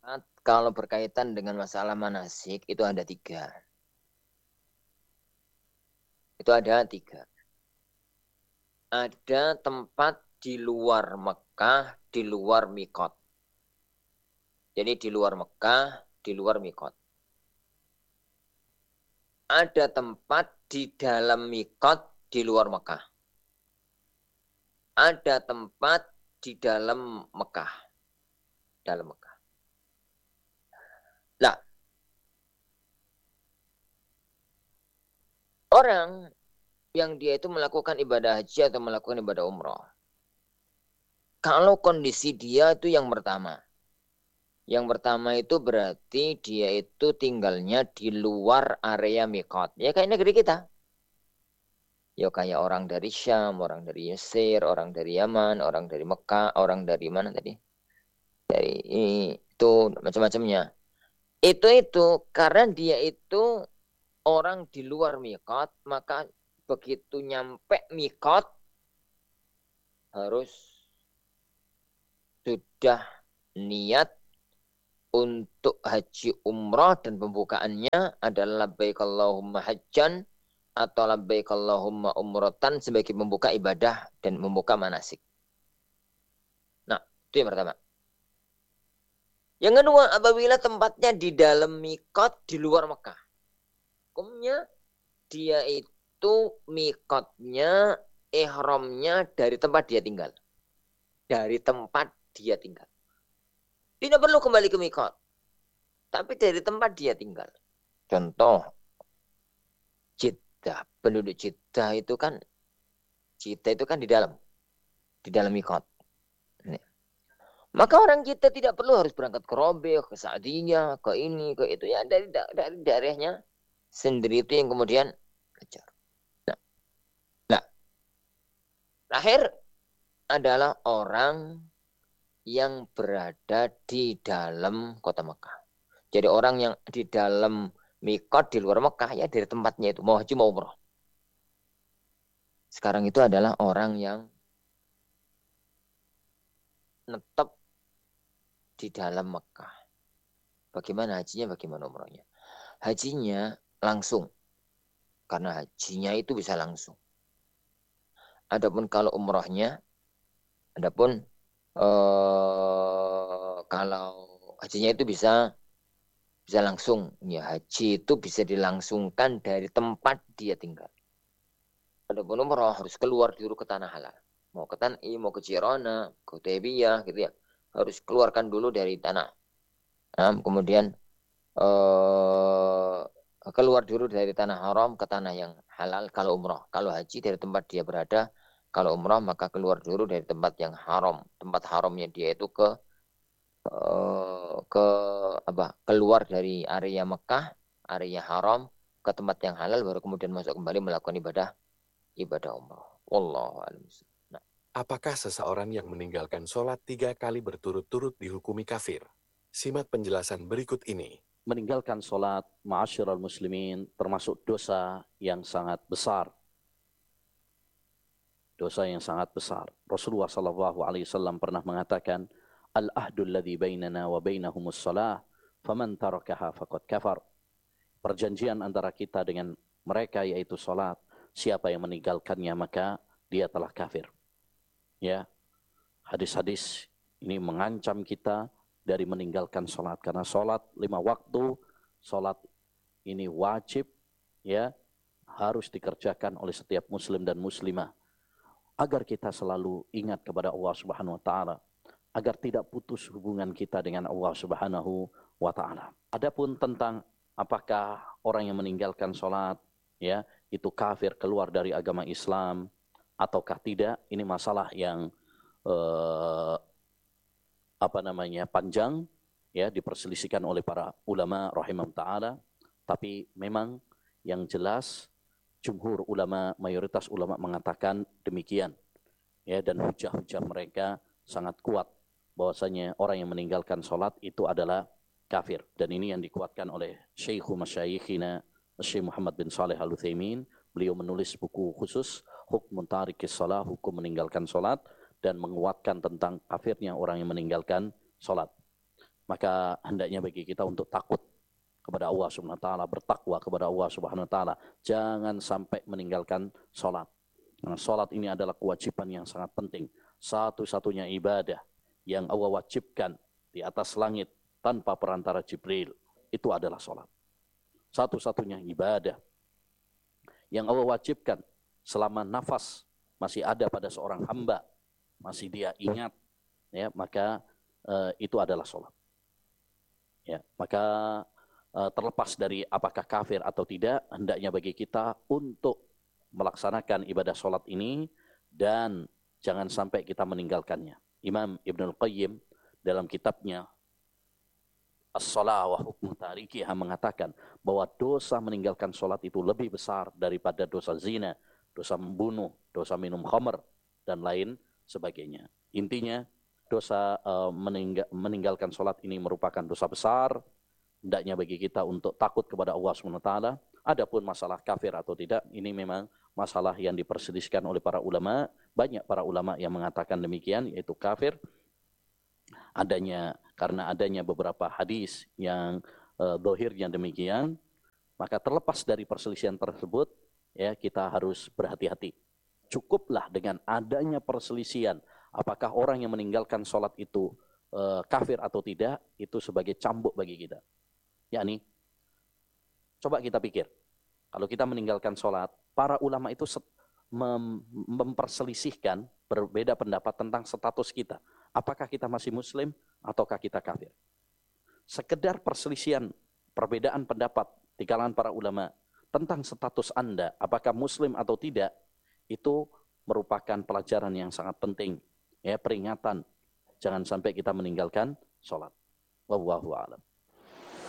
kalau berkaitan dengan masalah manasik itu ada 3. Itu ada 3. Ada tempat di luar Mekah, di luar mikot. Jadi di luar Mekah, di luar mikot. Ada tempat di dalam mikot di luar Mekah. Ada tempat di dalam Mekah. Dalam Mekah. Nah, orang yang dia itu melakukan ibadah haji atau melakukan ibadah umroh. Kalau kondisi dia itu yang pertama. Yang pertama itu berarti dia itu tinggalnya di luar area mikot. Ya kayak negeri kita. Ya kayak orang dari Syam, orang dari Mesir, orang dari Yaman, orang dari Mekah, orang dari mana tadi? Dari itu macam-macamnya. Itu karena dia itu orang di luar mikot, maka begitu nyampe mikot harus sudah niat untuk haji umrah dan pembukaannya adalah labbaik Allahumma hajjan atau labbaik Allahumma umratan sebagai membuka ibadah dan membuka manasik. Nah, itu yang pertama. Yang kedua, apabila tempatnya di dalam mikot di luar Mekah. Hukumnya dia itu mikotnya, ihramnya dari tempat dia tinggal. Dari tempat dia tinggal. Tidak perlu kembali ke mikot. Tapi dari tempat dia tinggal. Contoh, Jeddah. Penduduk Jeddah itu kan di dalam mikot. Maka orang kita tidak perlu harus berangkat ke Robe, ke Saadiyah, ke ini, ke itu. Ya dari daerahnya sendiri itu yang kemudian kejar. Nah, terakhir adalah orang yang berada di dalam kota Mekah. Jadi orang yang di dalam mikot di luar Mekah ya dari tempatnya itu mau haji mau umroh. Sekarang itu adalah orang yang netep di dalam Mekah. Bagaimana hajinya, bagaimana umrohnya? Hajinya langsung. Karena hajinya itu bisa langsung. Adapun kalau umrohnya, kalau hajinya itu bisa langsung. Ya, haji itu bisa dilangsungkan dari tempat dia tinggal. Adapun umroh harus keluar dulu ke tanah halal. Mau ke Tan'i, mau ke Jirona, ke Hudaybiyah gitu ya. Harus keluarkan dulu dari tanah. Nah, kemudian keluar dulu dari tanah haram ke tanah yang halal kalau umroh. Kalau haji dari tempat dia berada, kalau umroh maka keluar dulu dari tempat yang haram. Tempat haramnya dia itu keluar dari area Mekah, area haram ke tempat yang halal baru kemudian masuk kembali melakukan ibadah umroh. Wallahu a'lam. Nah, apakah seseorang yang meninggalkan sholat 3 kali berturut-turut dihukumi kafir? Simak penjelasan berikut ini. Meninggalkan sholat ma'asyiral muslimin termasuk dosa yang sangat besar. Dosa yang sangat besar. Rasulullah SAW pernah mengatakan, Al-ahdul ladhi bainana wa bainahumus salah, faman tarakaha faqad kafar. Perjanjian antara kita dengan mereka yaitu sholat. Siapa yang meninggalkannya maka dia telah kafir. Ya, hadis-hadis ini mengancam kita dari meninggalkan sholat. Karena sholat 5 waktu, sholat ini wajib, ya, harus dikerjakan oleh setiap muslim dan muslimah. Agar kita selalu ingat kepada Allah Subhanahu wa Ta'ala. Agar tidak putus hubungan kita dengan Allah Subhanahu wa Ta'ala. Adapun tentang apakah orang yang meninggalkan sholat, ya, itu kafir, keluar dari agama Islam, ataukah tidak, ini masalah yang panjang, ya, diperselisihkan oleh para ulama rahimahum ta'ala. Tapi memang yang jelas jumhur ulama, mayoritas ulama mengatakan demikian, ya, dan hujah-hujah mereka sangat kuat bahwasanya orang yang meninggalkan sholat itu adalah kafir. Dan ini yang dikuatkan oleh Syekhu Masyayikhina Syekh Muhammad bin Saleh Al-Utsaimin. Beliau menulis buku khusus Hukmun Tarikis Shalah, hukum meninggalkan sholat, dan menguatkan tentang kafirnya orang yang meninggalkan sholat. maka hendaknya bagi kita untuk takut kepada Allah Subhanahu wa taala, bertakwa kepada Allah Subhanahu wa taala. Jangan sampai meninggalkan salat. Karena salat ini adalah kewajiban yang sangat penting. Satu-satunya ibadah yang Allah wajibkan di atas langit tanpa perantara Jibril itu adalah salat. Satu-satunya ibadah yang Allah wajibkan selama nafas masih ada pada seorang hamba, masih dia ingat, ya, maka itu adalah salat. Ya, maka terlepas dari apakah kafir atau tidak, hendaknya bagi kita untuk melaksanakan ibadah salat ini dan jangan sampai kita meninggalkannya. Imam Ibnul Qayyim dalam kitabnya As-Salah wa Hukmu Tarikiha mengatakan bahwa dosa meninggalkan salat itu lebih besar daripada dosa zina, dosa membunuh, dosa minum khamr dan lain sebagainya. Intinya dosa meninggalkan salat ini merupakan dosa besar. Hendaknya bagi kita untuk takut kepada Allah SWT. Adapun masalah kafir atau tidak, ini memang masalah yang diperselisihkan oleh para ulama. Banyak para ulama yang mengatakan demikian, yaitu kafir. Karena adanya beberapa hadis yang zahirnya demikian, maka terlepas dari perselisihan tersebut, ya, kita harus berhati-hati. Cukuplah dengan adanya perselisihan, apakah orang yang meninggalkan sholat itu kafir atau tidak, itu sebagai cambuk bagi kita. Yakni, coba kita pikir, kalau kita meninggalkan sholat, para ulama itu memperselisihkan, berbeda pendapat tentang status kita. Apakah kita masih muslim ataukah kita kafir? Sekedar perselisihan, perbedaan pendapat di kalangan para ulama tentang status Anda, apakah muslim atau tidak, itu merupakan pelajaran yang sangat penting. Ya, peringatan, jangan sampai kita meninggalkan sholat. Wallahu a'lam.